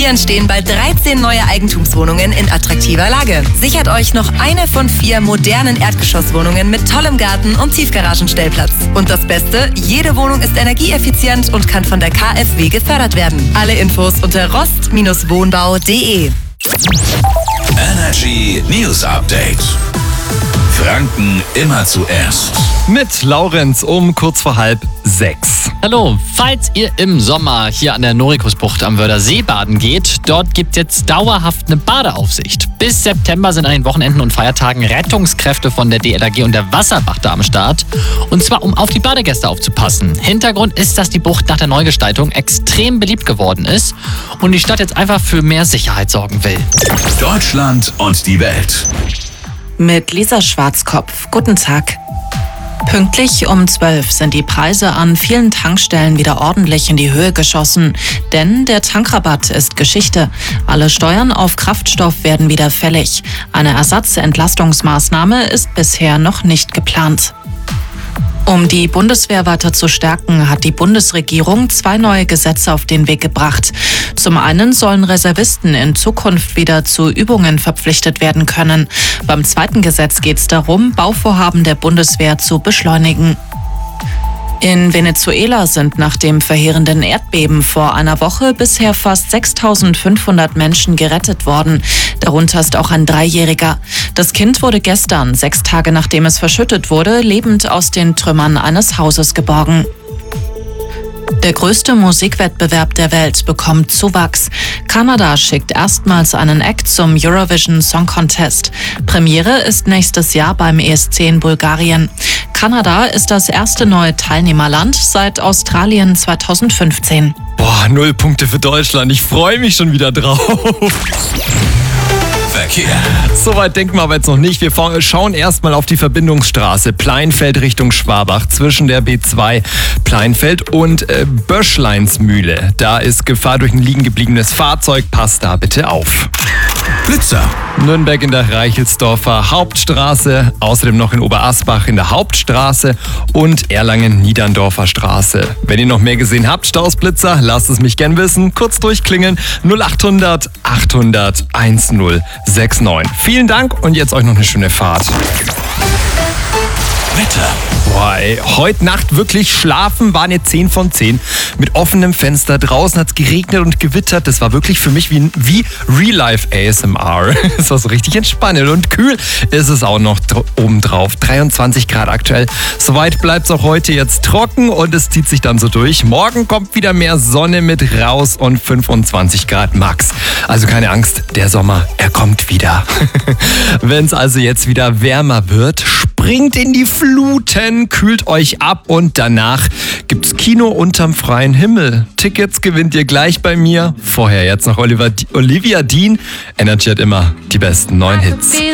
Hier entstehen bald 13 neue Eigentumswohnungen in attraktiver Lage. Sichert euch noch eine von 4 modernen Erdgeschosswohnungen mit tollem Garten und Tiefgaragenstellplatz. Und das Beste, jede Wohnung ist energieeffizient und kann von der KfW gefördert werden. Alle Infos unter rost-wohnbau.de. Energy News Update. Franken immer zuerst. Mit Laurenz um kurz vor 5:30. Hallo, falls ihr im Sommer hier an der Norikusbucht am Wörthersee baden geht, dort gibt es jetzt dauerhaft eine Badeaufsicht. Bis September sind an den Wochenenden und Feiertagen Rettungskräfte von der DLRG und der Wasserwacht am Start. Und zwar, um auf die Badegäste aufzupassen. Hintergrund ist, dass die Bucht nach der Neugestaltung extrem beliebt geworden ist und die Stadt jetzt einfach für mehr Sicherheit sorgen will. Deutschland und die Welt. Mit Lisa Schwarzkopf. Guten Tag. Pünktlich um 12 sind die Preise an vielen Tankstellen wieder ordentlich in die Höhe geschossen. Denn der Tankrabatt ist Geschichte. Alle Steuern auf Kraftstoff werden wieder fällig. Eine Ersatzentlastungsmaßnahme ist bisher noch nicht geplant. Um die Bundeswehr weiter zu stärken, hat die Bundesregierung 2 neue Gesetze auf den Weg gebracht. Zum einen sollen Reservisten in Zukunft wieder zu Übungen verpflichtet werden können. Beim zweiten Gesetz geht es darum, Bauvorhaben der Bundeswehr zu beschleunigen. In Venezuela sind nach dem verheerenden Erdbeben vor einer Woche bisher fast 6.500 Menschen gerettet worden. Darunter ist auch ein 3-Jähriger. Das Kind wurde gestern, 6 Tage nachdem es verschüttet wurde, lebend aus den Trümmern eines Hauses geborgen. Der größte Musikwettbewerb der Welt bekommt Zuwachs. Kanada schickt erstmals einen Act zum Eurovision Song Contest. Premiere ist nächstes Jahr beim ESC in Bulgarien. Kanada ist das erste neue Teilnehmerland seit Australien 2015. 0 Punkte für Deutschland. Ich freue mich schon wieder drauf. Verkehr. Soweit denken wir aber jetzt noch nicht. Wir schauen erstmal auf die Verbindungsstraße Pleinfeld Richtung Schwabach zwischen der B2 Pleinfeld und Böschleinsmühle. Da ist Gefahr durch ein liegen gebliebenes Fahrzeug. Passt da bitte auf. Blitzer. Nürnberg in der Reichelsdorfer Hauptstraße, außerdem noch in Oberasbach in der Hauptstraße und Erlangen-Niederndorfer Straße. Wenn ihr noch mehr gesehen habt, Stausblitzer, lasst es mich gern wissen. Kurz durchklingeln 0800 800 1069. Vielen Dank und jetzt euch noch eine schöne Fahrt. Wetter. Heute Nacht wirklich schlafen war eine 10 von 10. Mit offenem Fenster. Draußen hat es geregnet und gewittert. Das war wirklich für mich wie Real-Life ASMR. Das war so richtig entspannend. Und kühl ist es auch noch obendrauf. 23 Grad aktuell. Soweit bleibt es auch heute jetzt trocken und es zieht sich dann so durch. Morgen kommt wieder mehr Sonne mit raus und 25 Grad max. Also keine Angst, der Sommer, er kommt wieder. Wenn es also jetzt wieder wärmer wird, springt in die Fluten, kühlt euch ab und danach gibt's Kino unterm freien Himmel. Tickets gewinnt ihr gleich bei mir. Vorher jetzt noch Olivia Dean. Energy hat immer die besten neuen Hits.